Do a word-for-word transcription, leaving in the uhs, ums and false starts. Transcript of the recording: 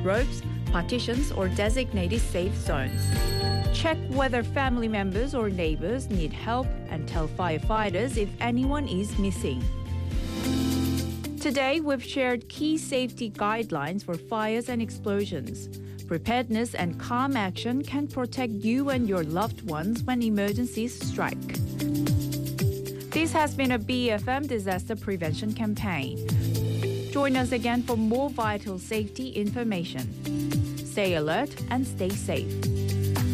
ropes, partitions, or designated safe zones. Check whether family members or neighbors need help and tell firefighters if anyone is missing. Today, we've shared key safety guidelines for fires and explosions. Preparedness and calm action can protect you and your loved ones when emergencies strike. This has been a B F M disaster prevention campaign. Join us again for more vital safety information. Stay alert and stay safe.